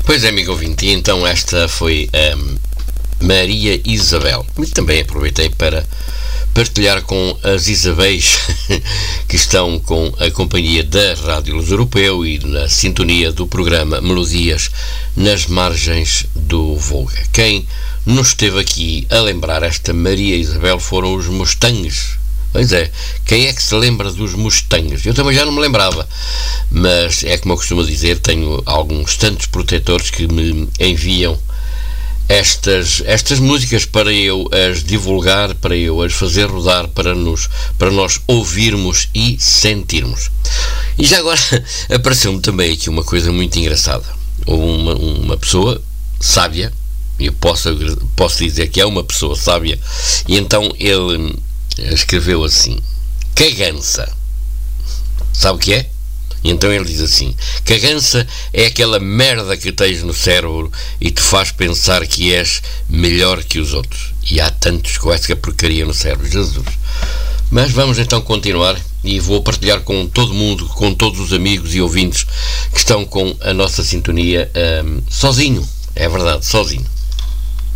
Pois é, amigo ouvinte, e então esta foi a Maria Isabel. E também aproveitei para partilhar com as Isabéis que estão com a companhia da Rádio Luz Europeu e na sintonia do programa Melodias nas Margens do Volga. Quem nos esteve aqui a lembrar esta Maria Isabel foram os Mustangs. Pois é, quem é que se lembra dos Mustangs? Eu também já não me lembrava, mas é como eu costumo dizer, tenho alguns tantos protetores que me enviam estas músicas para eu as divulgar, para eu as fazer rodar, para nós ouvirmos e sentirmos. E já agora apareceu-me também aqui uma coisa muito engraçada. Uma pessoa sábia, e eu posso dizer que é uma pessoa sábia, e então ele escreveu assim: cagança. Sabe o que é? E então ele diz assim: cagança é aquela merda que tens no cérebro e te faz pensar que és melhor que os outros. E há tantos com essa porcaria no cérebro, Jesus. Mas vamos então continuar e vou partilhar com todo mundo, com todos os amigos e ouvintes que estão com a nossa sintonia sozinho. É verdade, sozinho.